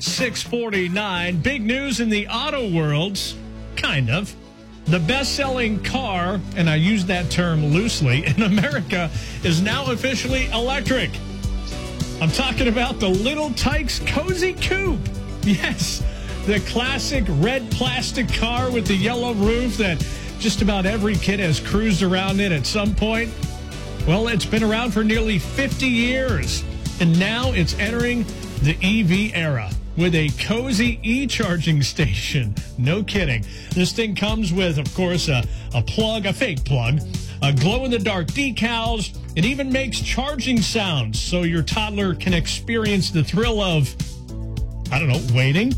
6:49. Big news in the auto world, kind of. The best-selling car, and I use that term loosely, in America is now officially electric. I'm talking about the Little Tikes Cozy Coupe. Yes, the classic red plastic car with the yellow roof that just about every kid has cruised around in at some point. Well, it's been around for nearly 50 years, and now it's entering the EV era with a cozy e-charging station. No kidding. This thing comes with, of course, a fake plug, glow-in-the-dark decals. It even makes charging sounds so your toddler can experience the thrill of, I don't know, waiting.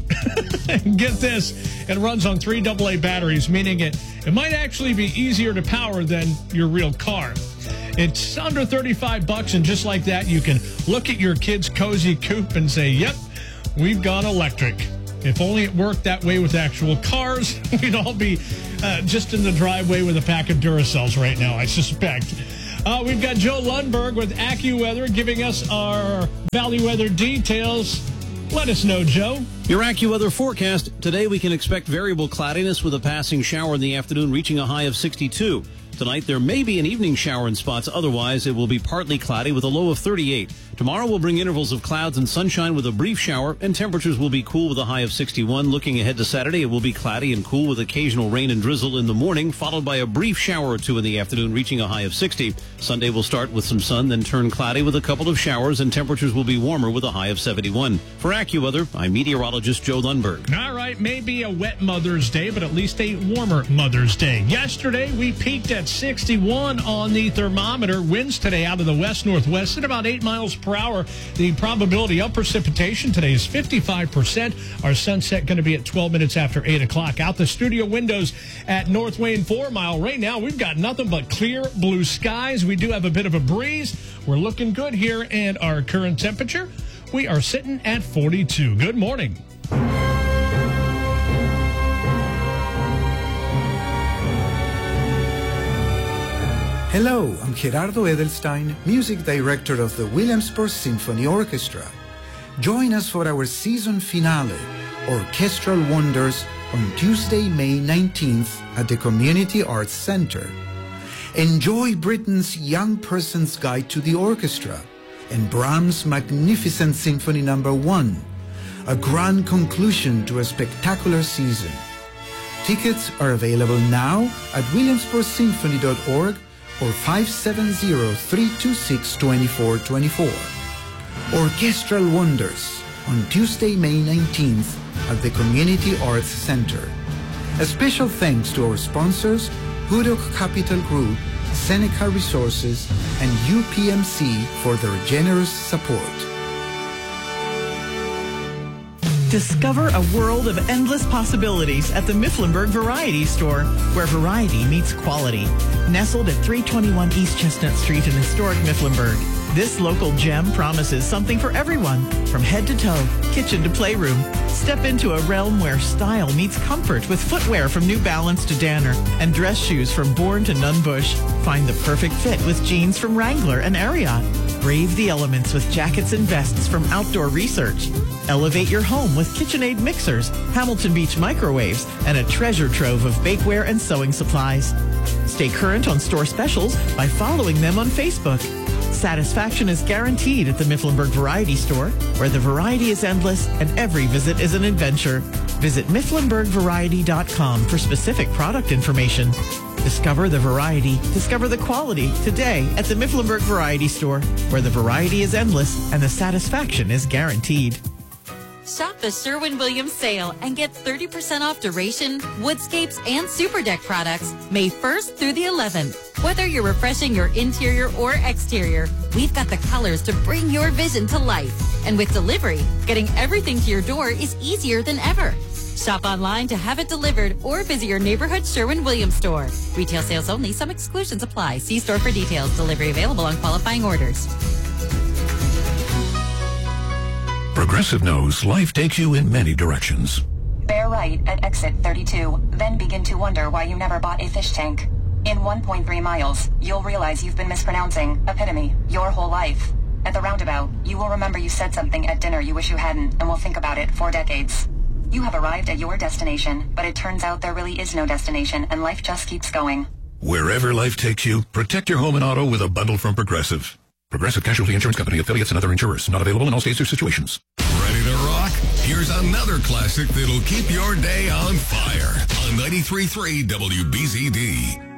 Get this, it runs on 3 AA batteries, meaning it might actually be easier to power than your real car. It's under $35, and just like that, you can look at your kid's cozy coupe and say, yep, we've gone electric. If only it worked that way with actual cars, we'd all be just in the driveway with a pack of Duracells right now, I suspect. We've got Joe Lundberg with AccuWeather giving us our Valley weather details. Let us know, Joe. Your AccuWeather forecast. Today we can expect variable cloudiness with a passing shower in the afternoon reaching a high of 62. Tonight there may be an evening shower in spots. Otherwise, it will be partly cloudy with a low of 38. Tomorrow will bring intervals of clouds and sunshine with a brief shower, and temperatures will be cool with a high of 61. Looking ahead to Saturday, it will be cloudy and cool with occasional rain and drizzle in the morning, followed by a brief shower or two in the afternoon, reaching a high of 60. Sunday will start with some sun, then turn cloudy with a couple of showers, and temperatures will be warmer with a high of 71. For AccuWeather, I'm meteorologist Joe Lundberg. All right, maybe a wet Mother's Day, but at least a warmer Mother's Day. Yesterday, we peaked at 61 on the thermometer. Winds today out of the west-northwest at about 8 miles per hour. The probability of precipitation today is 55%. Our sunset going to be at 12 minutes after 8 o'clock. Out the studio windows at North Wayne 4 Mile. Right now, we've got nothing but clear blue skies. We do have a bit of a breeze. We're looking good here, and our current temperature, we are sitting at 42. Good morning. Hello, I'm Gerardo Edelstein, music director of the Williamsport Symphony Orchestra. Join us for our season finale, Orchestral Wonders, on Tuesday, May 19th at the Community Arts Center. Enjoy Britain's Young Person's Guide to the Orchestra and Brahms' magnificent Symphony No. 1, a grand conclusion to a spectacular season. Tickets are available now at williamsportsymphony.org or 570-326-2424. Orchestral Wonders on Tuesday, May 19th at the Community Arts Center. A special thanks to our sponsors, Hudok Capital Group, Seneca Resources, and UPMC for their generous support. Discover a world of endless possibilities at the Mifflinburg Variety Store, where variety meets quality. Nestled at 321 East Chestnut Street in historic Mifflinburg, this local gem promises something for everyone, from head to toe, kitchen to playroom. Step into a realm where style meets comfort with footwear from New Balance to Danner and dress shoes from Bourne to Nunn Bush. Find the perfect fit with jeans from Wrangler and Ariat. Brave the elements with jackets and vests from Outdoor Research. Elevate your home with KitchenAid mixers, Hamilton Beach microwaves, and a treasure trove of bakeware and sewing supplies. Stay current on store specials by following them on Facebook. Satisfaction is guaranteed at the Mifflinburg Variety Store, where the variety is endless and every visit is an adventure. Visit MifflinburgVariety.com for specific product information. Discover the variety, discover the quality today at the Mifflinburg Variety Store, where the variety is endless and the satisfaction is guaranteed. Shop the Sherwin-Williams sale and get 30% off duration, woodscapes, and super deck products May 1st through the 11th. Whether you're refreshing your interior or exterior, we've got the colors to bring your vision to life. And with delivery, getting everything to your door is easier than ever. Shop online to have it delivered or visit your neighborhood Sherwin-Williams store. Retail sales only. Some exclusions apply. See store for details. Delivery available on qualifying orders. Progressive knows life takes you in many directions. Bear right at exit 32, then begin to wonder why you never bought a fish tank. In 1.3 miles, you'll realize you've been mispronouncing epitome your whole life. At the roundabout, you will remember you said something at dinner you wish you hadn't, and will think about it for decades. You have arrived at your destination, but it turns out there really is no destination, and life just keeps going. Wherever life takes you, protect your home and auto with a bundle from Progressive. Progressive Casualty Insurance Company, affiliates, and other insurers. Not available in all states or situations. Ready to rock? Here's another classic that'll keep your day on fire on 93.3 WBZD.